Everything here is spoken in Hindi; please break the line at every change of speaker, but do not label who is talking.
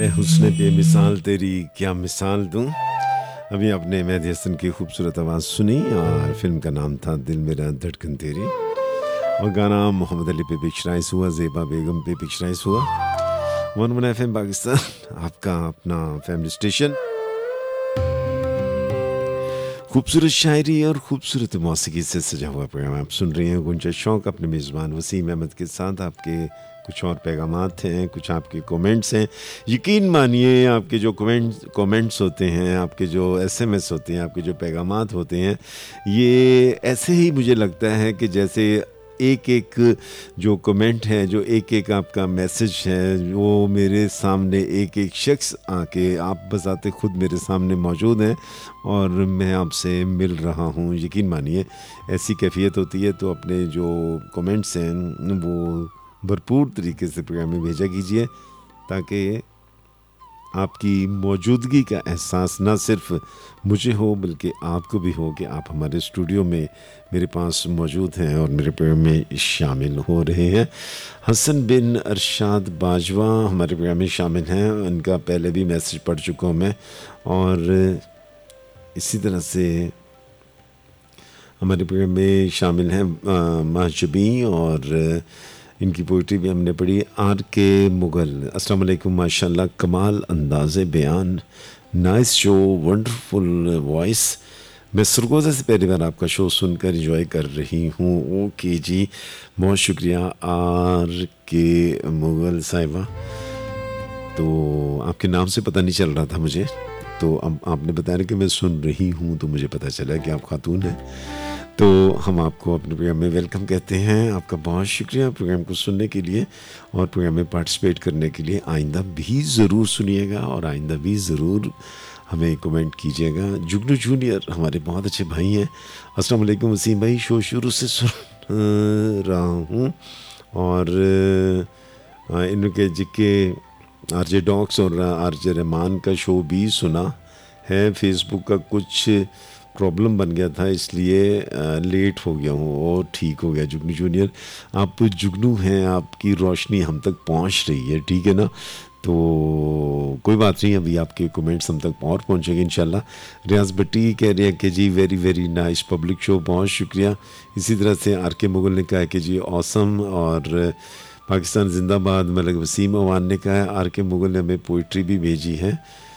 ए हुस्न बेमिसाल तेरी क्या मिसाल दूं। अभी आपने मेहदी हसन की खूबसूरत आवाज़ सुनी और फिल्म का नाम था दिल मेरा धड़कन तेरी, और गाना मोहम्मद अली पे पिक्चराइज हुआ, ज़ेबा बेगम पे पिक्चराइज हुआ। 1 FM पाकिस्तान, आपका अपना फैमिली स्टेशन। खूबसूरत शायरी और खूबसूरत मौसीकी से सजा हुआ प्रोग्राम आप सुन रहे हैं। गुंजा शौक अपने मेज़बान वसीम अहमद के साथ। आपके कुछ और पैगामात हैं, कुछ आपके कमेंट्स हैं। यकीन मानिए आपके जो कमेंट्स होते हैं, आपके जो SMS होते हैं, आपके जो पैगामात होते हैं, ये ऐसे ही मुझे लगता है कि जैसे एक एक जो कमेंट है, जो एक एक आपका मैसेज है, वो मेरे सामने एक एक शख्स आके आप बजाते खुद मेरे सामने मौजूद हैं और मैं आपसे मिल रहा हूँ। यकीन मानिए ऐसी कैफियत होती है। तो अपने जो कमेंट्स हैं वो भरपूर तरीके से प्रोग्राम में भेजा कीजिए, ताकि आपकी मौजूदगी का एहसास ना सिर्फ मुझे हो बल्कि आपको भी हो कि आप हमारे स्टूडियो में मेरे पास मौजूद हैं और मेरे प्रोग्राम में शामिल हो रहे हैं। हसन बिन अरशाद बाजवा हमारे प्रोग्राम में शामिल हैं। उनका पहले भी मैसेज पढ़ चुका हूँ मैं, और इसी तरह से हमारे प्रोग्राम में शामिल हैं महजबी, और इनकी पोइट्री भी हमने पढ़ी। RK मुगल, अस्सलाम वालेकुम, माशाल्लाह कमाल अंदाज़े बयान, नाइस शो, वंडरफुल वॉइस। मैं सरगोजा से पहली बार आपका शो सुनकर एंजॉय कर रही हूँ। ओके जी, बहुत शुक्रिया RK मुगल साहिबा। तो आपके नाम से पता नहीं चल रहा था मुझे, तो अब आपने बताया कि मैं सुन रही हूँ तो मुझे पता चला कि आप खातून हैं। तो हम आपको अपने प्रोग्राम में वेलकम कहते हैं। आपका बहुत शुक्रिया प्रोग्राम को सुनने के लिए और प्रोग्राम में पार्टिसिपेट करने के लिए। आइंदा भी ज़रूर सुनिएगा और आइंदा भी ज़रूर हमें कमेंट कीजिएगा। जुगनू जूनियर हमारे बहुत अच्छे भाई हैं। अस्सलाम वालेकुम वसीम भाई, शो शुरू से सुन रहा हूँ और इनके जिक्के RJ डॉक्स और RJ रहमान का शो भी सुना है। फेसबुक का कुछ प्रॉब्लम बन गया था इसलिए लेट हो गया हूँ, और ठीक हो गया। जुगनू जूनियर, आप जुगनू हैं, आपकी रोशनी हम तक पहुँच रही है, ठीक है ना। तो कोई बात नहीं, अभी आपके कमेंट्स हम तक और पहुँचेंगे इंशाल्लाह। रियाज भट्टी कह रहे हैं कि जी very very nice public show, बहुत शुक्रिया। इसी तरह से RK मुगल ने कहा है कि जी ऑसम, और पाकिस्तान जिंदाबाद मलिक वसीम अवान ने कहा है। RK मुगल ने हमें पोइट्री भी भेजी है।